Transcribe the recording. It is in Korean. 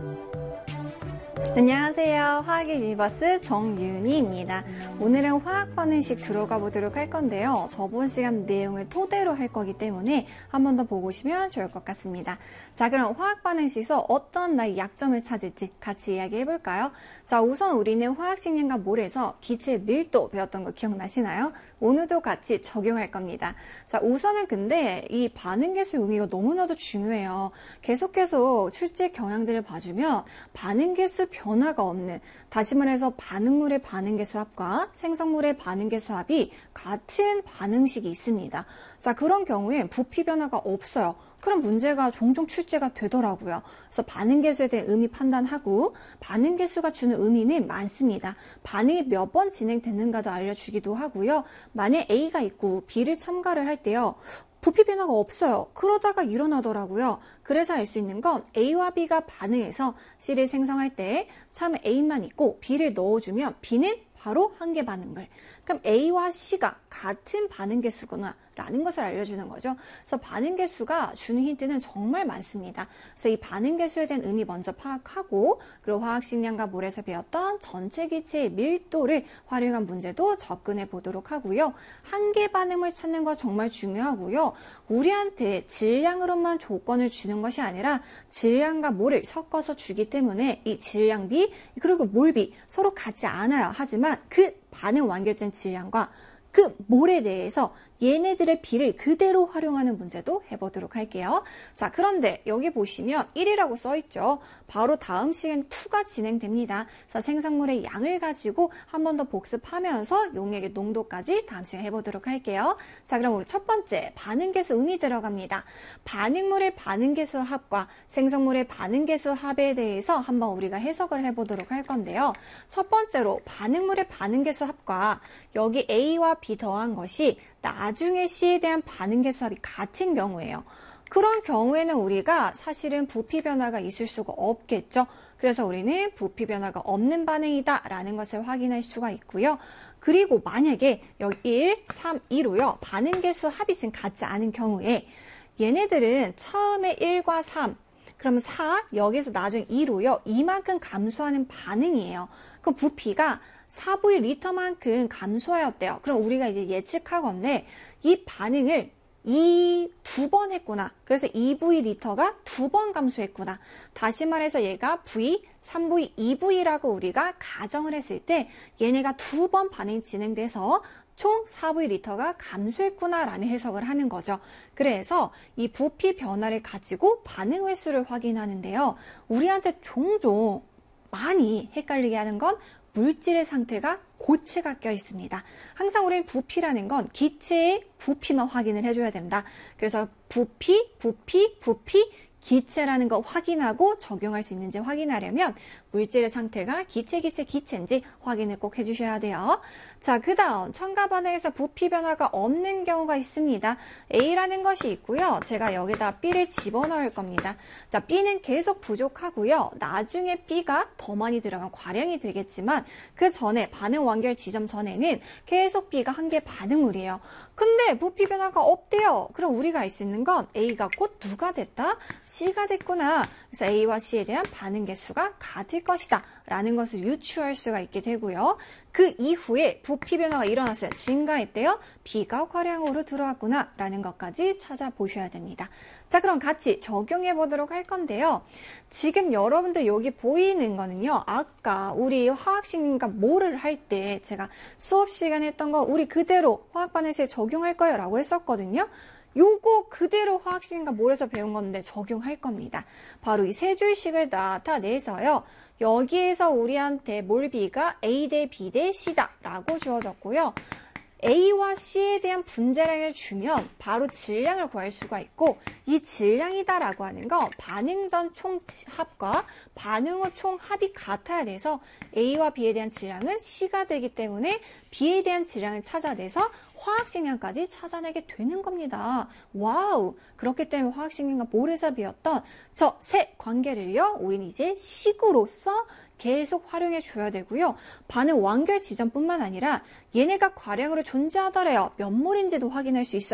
안녕하세요. 화학의 유니버스 정윤희입니다. 오늘은 화학 반응식 들어가 보도록 할 건데요. 저번 시간 내용을 토대로 할 거기 때문에 한 번 더 보시면 좋을 것 같습니다. 자, 그럼 화학 반응식에서 어떤 나의 약점을 찾을지 같이 이야기해 볼까요? 자, 우선 우리는 화학식량과 몰에서 기체의 밀도 배웠던 거 기억나시나요? 오늘도 같이 적용할 겁니다. 자, 우선은 근데 이 반응계수의 의미가 너무나도 중요해요. 계속해서 출제 경향들을 봐주면 반응계수 변화가 없는, 다시 말해서 반응물의 반응계수합과 생성물의 반응계수합이 같은 반응식이 있습니다. 자, 그런 경우에 부피 변화가 없어요. 그런 문제가 종종 출제가 되더라고요. 그래서 반응계수에 대한 의미 판단하고 반응계수가 주는 의미는 많습니다. 반응이 몇 번 진행되는가도 알려주기도 하고요. 만약 A가 있고 B를 첨가를 할 때요. 부피 변화가 없어요. 그러다가 일어나더라고요. 그래서 알 수 있는 건 A와 B가 반응해서 C를 생성할 때 처음에 A만 있고 B를 넣어주면 B는 바로 한계 반응물. 그럼 A와 C가 같은 반응계수구나 라는 것을 알려주는 거죠. 그래서 반응계수가 주는 힌트는 정말 많습니다. 그래서 이 반응계수에 대한 의미 먼저 파악하고 그리고 화학식량과 물에서 배웠던 전체 기체의 밀도를 활용한 문제도 접근해 보도록 하고요. 한계 반응을 찾는 거 정말 중요하고요. 우리한테 질량으로만 조건을 주는 것이 아니라 질량과 몰을 섞어서 주기 때문에 이 질량비 그리고 몰비 서로 같지 않아요. 하지만 그 반응 완결된 질량과 그 몰에 대해서 얘네들의 비를 그대로 활용하는 문제도 해보도록 할게요. 자, 그런데 여기 보시면 1이라고 써있죠. 바로 다음 시간 2가 진행됩니다. 그래서 생성물의 양을 가지고 한 번 더 복습하면서 용액의 농도까지 다음 시간 해보도록 할게요. 자, 그럼 우리 첫 번째 반응계수 의미 들어갑니다. 반응물의 반응계수 합과 생성물의 반응계수 합에 대해서 한번 우리가 해석을 해보도록 할 건데요. 첫 번째로 반응물의 반응계수 합과 여기 A와 B 더한 것이 나중에 C에 대한 반응계수합이 같은 경우예요. 그런 경우에는 우리가 사실은 부피 변화가 있을 수가 없겠죠. 그래서 우리는 부피 변화가 없는 반응이다 라는 것을 확인할 수가 있고요. 그리고 만약에 여기 1, 3, 2로요. 반응계수 합이 지금 같지 않은 경우에 얘네들은 처음에 1과 3, 그럼 4, 여기서 나중에 2로요. 이만큼 감소하는 반응이에요. 그럼 부피가 4V 리터만큼 감소하였대요. 그럼 우리가 이제 예측하건대 이 반응을 2번 했구나. 그래서 2V 리터가 2번 감소했구나. 다시 말해서 얘가 V, 3V, 2V라고 우리가 가정을 했을 때 얘네가 2번 반응이 진행돼서 총 4V 리터가 감소했구나 라는 해석을 하는 거죠. 그래서 이 부피 변화를 가지고 반응 횟수를 확인하는데요. 우리한테 종종 많이 헷갈리게 하는 건 물질의 상태가 고체가 껴 있습니다. 항상 우리는 부피라는 건 기체의 부피만 확인을 해줘야 된다. 그래서 부피, 기체라는 거 확인하고 적용할 수 있는지 확인하려면 물질의 상태가 기체인지 확인을 꼭 해주셔야 돼요. 자, 그 다음 첨가 반응에서 부피 변화가 없는 경우가 있습니다. A라는 것이 있고요. 제가 여기다 B를 집어넣을 겁니다. 자, B는 계속 부족하고요. 나중에 B가 더 많이 들어간 과량이 되겠지만 그 전에 반응 완결 지점 전에는 계속 B가 한계 반응물이에요. 근데 부피 변화가 없대요. 그럼 우리가 알 수 있는 건 A가 곧 누가 됐다? C가 됐구나. 그래서 A와 C에 대한 반응 계수가 같을 것이다 라는 것을 유추할 수가 있게 되고요. 그 이후에 부피 변화가 일어났어요. 증가했대요. B가 과량으로 들어왔구나 라는 것까지 찾아보셔야 됩니다. 자, 그럼 같이 적용해 보도록 할 건데요. 지금 여러분들 여기 보이는 거는요. 아까 우리 화학식과 몰을 할 때 제가 수업 시간에 했던 거 우리 그대로 화학 반응식에 적용할 거예요 라고 했었거든요. 요거 그대로 화학식과 몰에서 배운 건데 적용할 겁니다. 바로 이 세 줄식을 나타내서요. 여기에서 우리한테 몰비가 A 대 B 대 C다 라고 주어졌고요. A와 C에 대한 분자량을 주면 바로 질량을 구할 수가 있고 이 질량이다 라고 하는 거 반응 전 총합과 반응 후 총합이 같아야 돼서 A와 B에 대한 질량은 C가 되기 때문에 B에 대한 질량을 찾아내서 화학식량까지 찾아내게 되는 겁니다. 와우! 그렇기 때문에 화학식량과 몰에서 배웠던 저 세 관계를요. 우린 이제 식으로서 계속 활용해 줘야 되고요. 반응 완결 지점뿐만 아니라 얘네가 과량으로 존재하더래요. 몇 몰인지도 확인할 수 있어요.